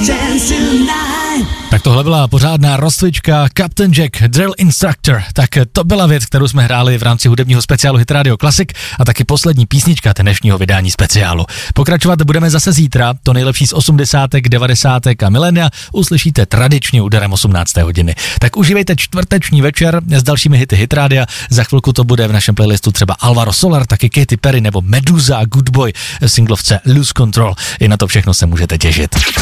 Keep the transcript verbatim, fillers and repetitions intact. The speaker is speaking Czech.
Tak tohle byla pořádná rozcvička Captain Jack, Drill Instructor. Tak to byla věc, kterou jsme hráli v rámci hudebního speciálu Hit Radio Classic a taky poslední písnička dnešního vydání speciálu. Pokračovat budeme zase zítra, to nejlepší z osmdesátek, devadesátek a milénia uslyšíte tradičně úderem osmnácté hodiny. Tak užívejte čtvrteční večer s dalšími hity Hit Radia. Za chvilku to bude v našem playlistu třeba Alvaro Soler, taky Katy Perry nebo Meduza a Good Boy, singlovce Lose Control. I na to všechno se můžete těšit.